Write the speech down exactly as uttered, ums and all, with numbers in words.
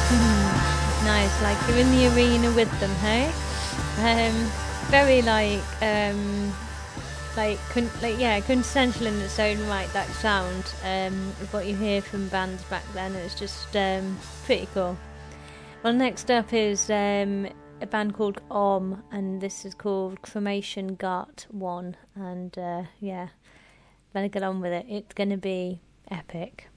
Nice, like you're in the arena with them, hey? Um, very like, um, like, con- like yeah, quintessential in its own right. That sound um, of what you hear from bands back then. It's just um, pretty cool. Well, next up is um, a band called Om, and this is called Cremation Gart One. And uh, yeah, better get on with it. It's gonna be epic.